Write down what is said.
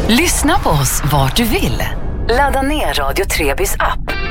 Lyssna på oss vart du vill. Ladda ner Radio Trebys app.